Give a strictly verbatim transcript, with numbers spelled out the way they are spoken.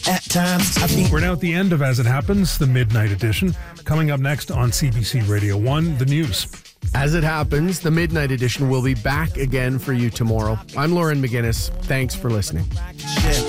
At times, I think We're now at the end of As It Happens, the Midnight Edition. Coming up next on C B C Radio one, the news. As It Happens, the Midnight Edition will be back again for you tomorrow. I'm Lauren McGinnis. Thanks for listening.